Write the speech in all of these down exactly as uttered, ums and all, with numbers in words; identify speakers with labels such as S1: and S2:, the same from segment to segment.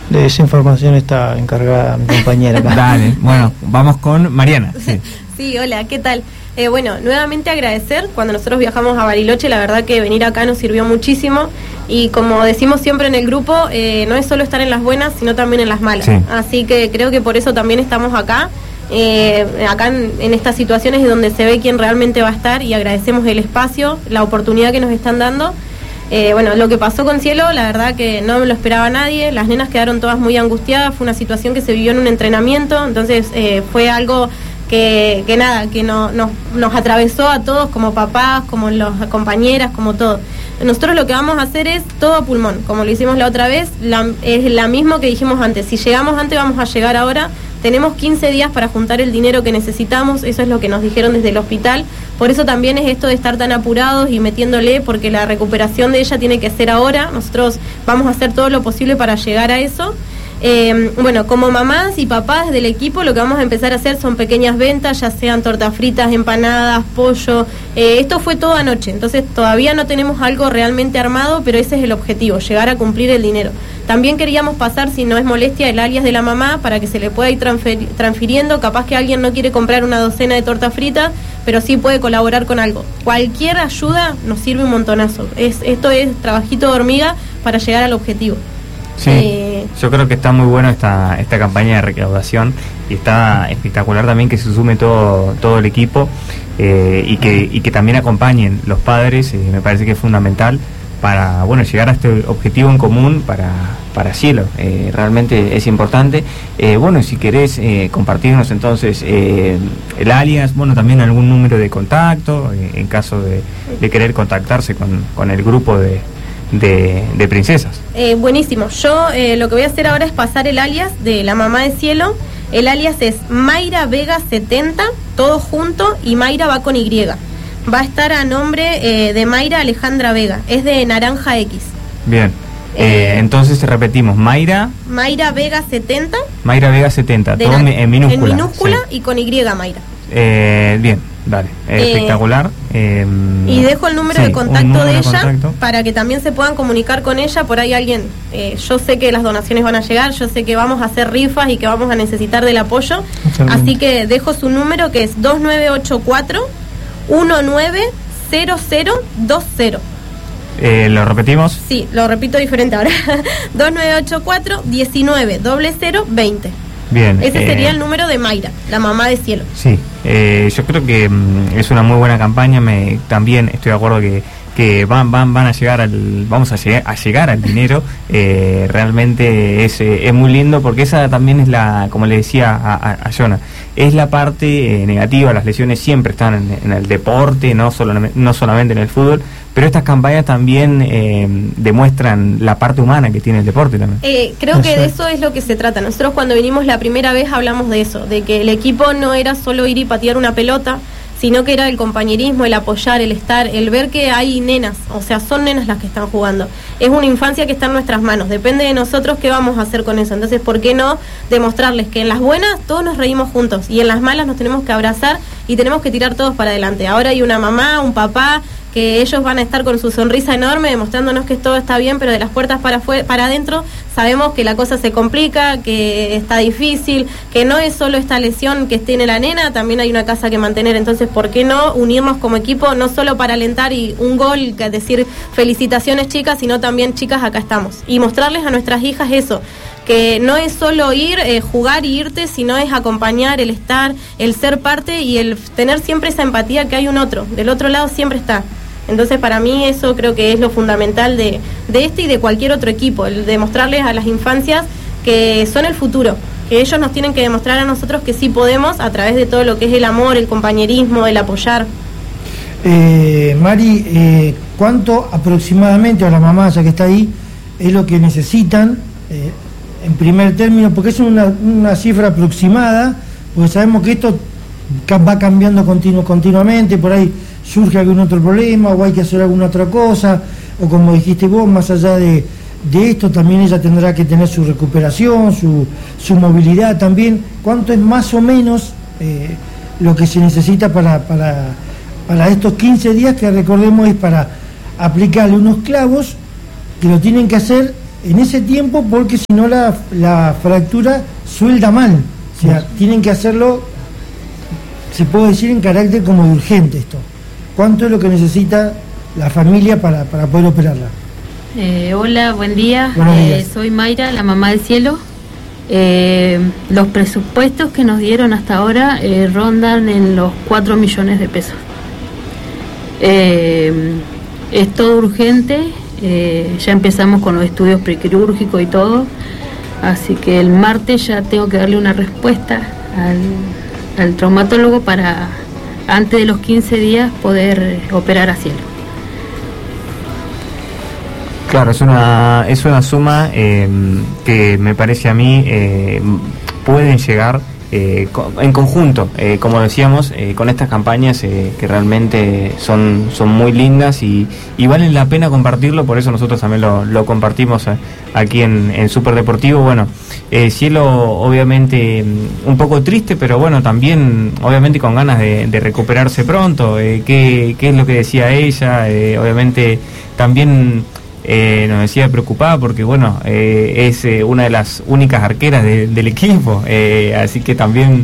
S1: De esa información está encargada mi compañera acá.
S2: Dale, bueno, vamos con Mariana. Sí,
S3: sí hola, ¿qué tal? Eh, bueno, nuevamente agradecer. Cuando nosotros viajamos a Bariloche, la verdad que venir acá nos sirvió muchísimo. Y como decimos siempre en el grupo, eh, no es solo estar en las buenas, sino también en las malas. Sí. Así que creo que por eso también estamos acá. Eh, acá en, en estas situaciones es donde se ve quién realmente va a estar, y agradecemos el espacio, la oportunidad que nos están dando. Eh, bueno, lo que pasó con Cielo, la verdad que no me lo esperaba nadie. Las nenas quedaron todas muy angustiadas. Fue una situación que se vivió en un entrenamiento. Entonces eh, fue algo que, que nada, que no, nos, nos atravesó a todos como papás, como las compañeras, como todo. Nosotros lo que vamos a hacer es todo a pulmón, como lo hicimos la otra vez. La, es la misma que dijimos antes. Si llegamos antes, vamos a llegar ahora. Tenemos quince días para juntar el dinero que necesitamos. Eso es lo que nos dijeron desde el hospital. Por eso también es esto de estar tan apurados y metiéndole, porque la recuperación de ella tiene que ser ahora. Nosotros vamos a hacer todo lo posible para llegar a eso. Eh, bueno, como mamás y papás del equipo, lo que vamos a empezar a hacer son pequeñas ventas, ya sean tortas fritas, empanadas, pollo. Eh, esto fue todo anoche, entonces todavía no tenemos algo realmente armado, pero ese es el objetivo, llegar a cumplir el dinero. También queríamos pasar, si no es molestia, el alias de la mamá para que se le pueda ir transfer- transfiriendo. Capaz que alguien no quiere comprar una docena de tortas fritas, pero sí puede colaborar con algo. Cualquier ayuda nos sirve un montonazo. Es, esto es trabajito de hormiga para llegar al objetivo.
S2: Sí, eh, yo creo que está muy bueno esta esta campaña de recaudación, y está espectacular también que se sume todo todo el equipo, eh, y que y que también acompañen los padres. Eh, me parece que es fundamental para, bueno, llegar a este objetivo en común para para Cielo. Eh, realmente es importante. Eh, bueno, si querés eh, compartirnos entonces eh, el alias, bueno, también algún número de contacto eh, en caso de, de querer contactarse con, con el grupo de De, de princesas.
S3: Eh, buenísimo. Yo eh, lo que voy a hacer ahora es pasar el alias de la mamá de Cielo. El alias es Mayra Vega setenta, todo junto, y Mayra va con Y. Va a estar a nombre eh, de Mayra Alejandra Vega. Es de Naranja X.
S2: Bien. Eh, eh, entonces repetimos, Mayra...
S3: Mayra Vega setenta.
S2: Mayra Vega setenta, todo
S3: na-
S2: en minúscula.
S3: En minúscula, sí. Y con Y Mayra.
S2: Eh, bien, dale. Eh, eh, espectacular. Eh,
S3: y dejo el número
S2: sí,
S3: de contacto
S2: número
S3: de
S2: de
S3: ella
S2: contacto.
S3: para que también se puedan comunicar con ella. Por ahí alguien, eh, yo sé que las donaciones van a llegar, yo sé que vamos a hacer rifas y que vamos a necesitar del apoyo. Así que dejo su número, que es dos nueve ocho cuatro uno nueve cero cero dos cero.
S2: Eh, ¿Lo repetimos?
S3: Sí, lo repito diferente ahora. dos nueve ocho cuatro uno nueve cero cero veinte.
S2: Bien.
S3: Ese
S2: eh,
S3: sería el número de Mayra, la mamá de Cielo.
S2: Sí, eh, yo creo que mm, es una muy buena campaña. Me, también estoy de acuerdo que, que van van van a llegar al vamos a llegar a llegar al dinero. Eh, realmente es, eh, es muy lindo, porque esa también es la, como le decía a, a, a Jonah, es la parte eh, negativa. Las lesiones siempre están en, en el deporte, no solamente, no solamente en el fútbol, pero estas campañas también eh, demuestran la parte humana que tiene el deporte también.
S3: Eh, creo que de eso es lo que se trata. Nosotros cuando vinimos la primera vez hablamos de eso, de que el equipo no era solo ir y patear una pelota, sino que era el compañerismo, el apoyar, el estar, el ver que hay nenas, o sea, son nenas las que están jugando. Es una infancia que está en nuestras manos, depende de nosotros qué vamos a hacer con eso. Entonces, ¿por qué no demostrarles que en las buenas todos nos reímos juntos y en las malas nos tenemos que abrazar y tenemos que tirar todos para adelante? Ahora hay una mamá, un papá, que ellos van a estar con su sonrisa enorme demostrándonos que todo está bien, pero de las puertas para afuera, para adentro sabemos que la cosa se complica, que está difícil, que no es solo esta lesión que tiene la nena, también hay una casa que mantener. Entonces, ¿por qué no unirnos como equipo, no solo para alentar y un gol, que decir felicitaciones chicas, sino también chicas, acá estamos? Y mostrarles a nuestras hijas eso, que no es solo ir, eh, jugar y irte, sino es acompañar, el estar, el ser parte y el tener siempre esa empatía que hay un otro, del otro lado siempre está. Entonces, para mí eso creo que es lo fundamental de, de este y de cualquier otro equipo, el demostrarles a las infancias que son el futuro, que ellos nos tienen que demostrar a nosotros que sí podemos, a través de todo lo que es el amor, el compañerismo, el apoyar.
S4: Eh, Mari, eh, ¿cuánto aproximadamente, a la mamá ya que está ahí, es lo que necesitan eh, en primer término? Porque es una, una cifra aproximada, porque sabemos que esto va cambiando continu, continuamente, por ahí surge algún otro problema o hay que hacer alguna otra cosa, o como dijiste vos, más allá de, de esto también ella tendrá que tener su recuperación, su, su movilidad también. ¿Cuánto es más o menos eh, lo que se necesita para, para, para estos quince días, que recordemos es para aplicarle unos clavos que lo tienen que hacer en ese tiempo, porque si no la, la fractura suelda mal. O sea, tienen que hacerlo, se puede decir, en carácter como de urgente esto. ¿Cuánto es lo que necesita la familia para, para poder operarla?
S5: Eh, hola, buen día.
S4: Eh,
S5: soy Mayra, la mamá del cielo. Eh, los presupuestos que nos dieron hasta ahora eh, rondan en los cuatro millones de pesos. Eh, es todo urgente, eh, ya empezamos con los estudios prequirúrgicos y todo, así que el martes ya tengo que darle una respuesta al, al traumatólogo para antes de los quince días poder operar a cielo.
S2: Claro, es una es una suma eh, que me parece a mí eh, pueden llegar eh, en conjunto, eh, como decíamos, eh, con estas campañas eh, que realmente son son muy lindas y, y valen la pena compartirlo, por eso nosotros también lo, lo compartimos aquí en, en Super Deportivo. Bueno, eh, Cielo obviamente un poco triste, pero bueno, también obviamente con ganas de, de recuperarse pronto. Eh, ¿qué, qué es lo que decía ella? Eh, obviamente también... Eh, nos decía preocupada porque bueno eh, es eh, una de las únicas arqueras de, del equipo, eh, así que también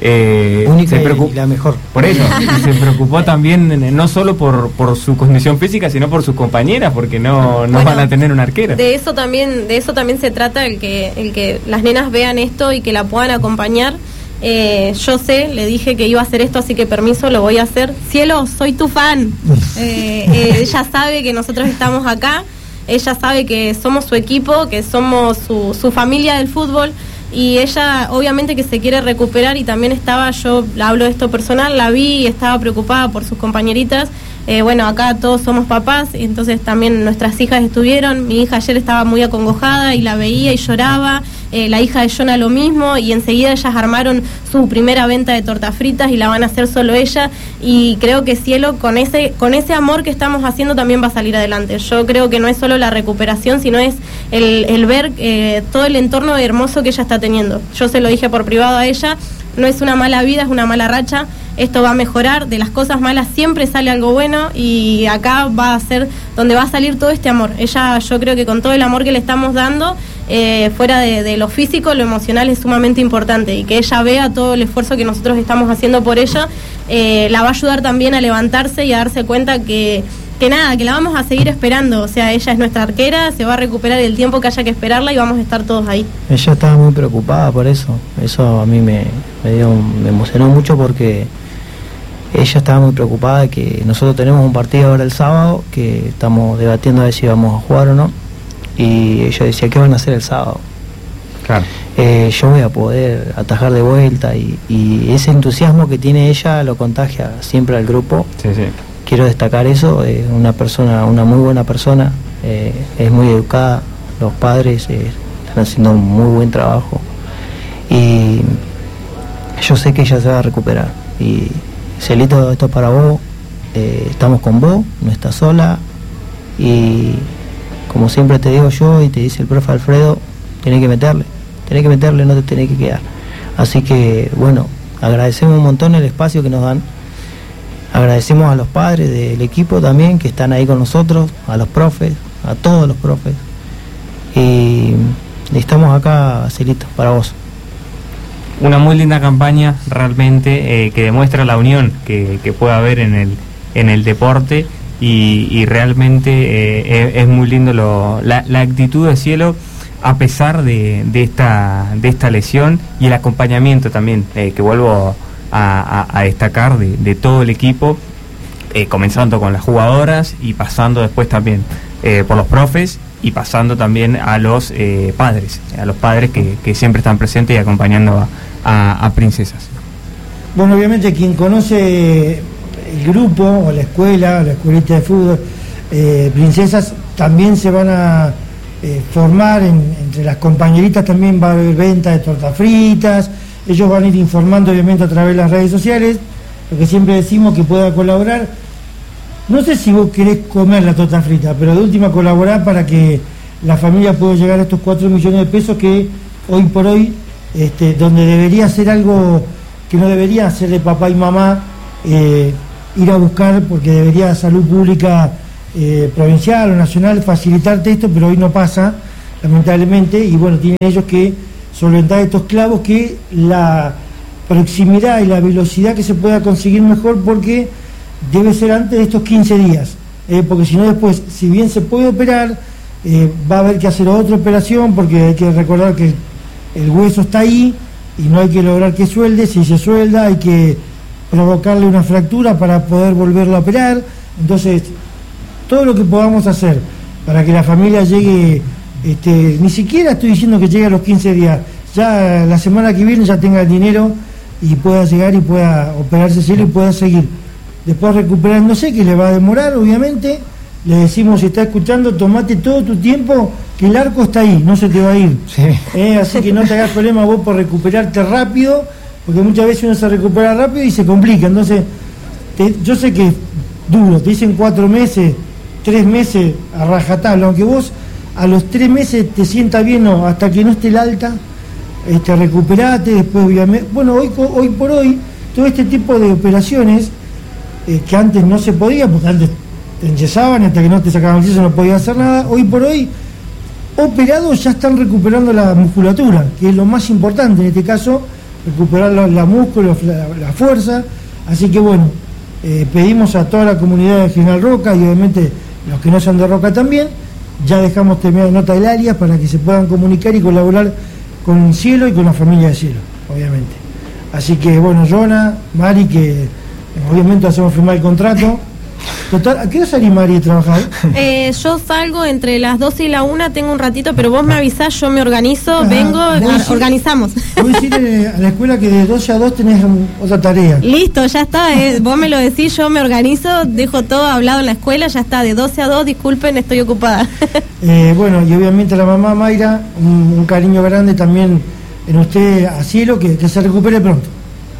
S2: eh,
S1: única
S2: se preocupó,
S1: y la mejor
S2: por eso se preocupó también no solo por, por su condición física, sino por sus compañeras, porque no, no
S3: bueno,
S2: van a tener una arquera.
S3: De eso también, de eso también se trata, el que, el que las nenas vean esto y que la puedan acompañar. Eh, yo sé, le dije que iba a hacer esto, así que permiso, lo voy a hacer. Cielo, soy tu fan. eh, eh, ella sabe que nosotros estamos acá. Ella sabe que somos su equipo, que somos su, su familia del fútbol, y ella obviamente que se quiere recuperar, y también estaba, yo hablo de esto personal, la vi y estaba preocupada por sus compañeritas. Eh, bueno, acá todos somos papás, y entonces también nuestras hijas estuvieron. Mi hija ayer estaba muy acongojada y la veía y lloraba. Eh, la hija de Jonah lo mismo, y enseguida ellas armaron su primera venta de tortas fritas y la van a hacer solo ella, y creo que Cielo con ese con ese amor que estamos haciendo también va a salir adelante. Yo creo que no es solo la recuperación, sino es el, el ver eh, todo el entorno hermoso que ella está teniendo. Yo se lo dije por privado a ella, no es una mala vida, es una mala racha. Esto va a mejorar, de las cosas malas siempre sale algo bueno, y acá va a ser donde va a salir todo este amor. Ella, yo creo que con todo el amor que le estamos dando, eh, fuera de, de lo físico, lo emocional es sumamente importante, y que ella vea todo el esfuerzo que nosotros estamos haciendo por ella, eh, la va a ayudar también a levantarse y a darse cuenta que, que nada, que la vamos a seguir esperando. O sea, ella es nuestra arquera, se va a recuperar el tiempo que haya que esperarla y vamos a estar todos ahí.
S1: Ella estaba muy preocupada por eso, eso a mí me, me, dio, me emocionó mucho, porque ella estaba muy preocupada de que nosotros tenemos un partido ahora el sábado, que estamos debatiendo a ver si vamos a jugar o no, y ella decía, ¿qué van a hacer el sábado?
S2: Claro.
S1: Eh, yo voy a poder atajar de vuelta, y, y ese entusiasmo que tiene ella lo contagia siempre al grupo.
S2: Sí, sí.
S1: Quiero destacar eso, es eh, una persona, una muy buena persona, eh, es muy educada, los padres eh, están haciendo un muy buen trabajo, y yo sé que ella se va a recuperar. Y Celito, esto es para vos, eh, estamos con vos, no estás sola, y como siempre te digo yo y te dice el profe Alfredo, tenés que meterle, tenés que meterle, no te tenés que quedar. Así que bueno, agradecemos un montón el espacio que nos dan, agradecemos a los padres del equipo también que están ahí con nosotros, a los profes, a todos los profes, y estamos acá, Celito, para vos.
S2: Una muy linda campaña realmente, eh, que demuestra la unión que, que puede haber en el en el deporte, y, y realmente eh, es, es muy lindo lo, la, la actitud de Cielo a pesar de, de esta de esta lesión, y el acompañamiento también, eh, que vuelvo a, a, a destacar de, de todo el equipo, eh, comenzando con las jugadoras y pasando después también eh, por los profes, y pasando también a los eh, padres, a los padres que, que siempre están presentes y acompañando a, a, a princesas.
S4: Bueno, obviamente quien conoce el grupo o la escuela, la escuelita de fútbol, eh, princesas, también se van a eh, formar en, entre las compañeritas, también va a haber venta de tortas fritas, ellos van a ir informando obviamente a través de las redes sociales, lo que siempre decimos que pueda colaborar. No sé si vos querés comer la torta frita, pero de última colaborar para que la familia pueda llegar a estos cuatro millones de pesos que hoy por hoy, este, donde debería ser algo que no debería ser de papá y mamá, eh, ir a buscar, porque debería Salud Pública eh, provincial o nacional facilitarte esto, pero hoy no pasa. lamentablemente, y bueno, tienen ellos que solventar estos clavos, que la proximidad y la velocidad que se pueda conseguir mejor, porque debe ser antes de estos quince días, eh, porque si no después, si bien se puede operar, eh, va a haber que hacer otra operación, porque hay que recordar que el hueso está ahí y no hay que lograr que suelde. Si se suelda hay que provocarle una fractura para poder volverlo a operar. Entonces, todo lo que podamos hacer para que la familia llegue, este, ni siquiera estoy diciendo que llegue a los quince días, ya la semana que viene ya tenga el dinero y pueda llegar y pueda operarse cielo y pueda seguir después recuperándose, que le va a demorar, obviamente. Le decimos, si está escuchando, tomate todo tu tiempo, que el arco está ahí, no se te va a ir.
S1: Sí.
S4: Eh, así que no te hagas problema vos por recuperarte rápido, porque muchas veces uno se recupera rápido y se complica. Entonces, te, yo sé que es duro, te dicen cuatro meses, tres meses a rajatabla, aunque vos a los tres meses te sientas bien, no, hasta que no esté el alta, este, recuperate, después obviamente. Bueno, hoy, hoy por hoy, todo este tipo de operaciones, eh, que antes no se podía, porque antes te enyesaban, hasta que no te sacaban el yeso no podías hacer nada. Hoy por hoy, operados ya están recuperando la musculatura, que es lo más importante en este caso, recuperar la, la músculo, la, la fuerza. Así que bueno, eh, pedimos a toda la comunidad de General Roca, y obviamente los que no sean de Roca también, ya dejamos terminada nota del área para que se puedan comunicar y colaborar con Cielo y con la familia de Cielo, obviamente. Así que bueno, Jonah, Mari, que obviamente hacemos firmar el contrato. Total, ¿a qué hora salís, Mari, de trabajar?
S3: Eh, yo salgo entre las doce y la una, tengo un ratito, pero vos me avisás, yo me organizo, ah, vengo, a, decir, organizamos.
S4: Voy a decir a la escuela que de doce a dos tenés otra tarea.
S3: Listo, ya está, eh, vos me lo decís, yo me organizo, dejo todo hablado en la escuela, ya está, de doce a dos, disculpen, estoy ocupada.
S4: eh, bueno, y obviamente a la mamá Mayra, un, un cariño grande también en usted, a Cielo, que, que se recupere pronto.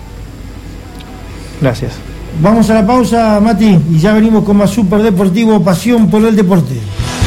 S1: Gracias.
S4: Vamos a la pausa, Mati, y ya venimos con más Super Deportivo, pasión por el deporte.